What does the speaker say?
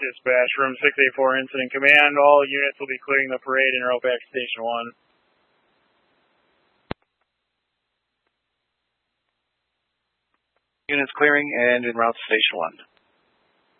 Dispatch, room 684, incident command. All units will be clearing the parade and route back to Station 1. Units clearing and en route to Station 1.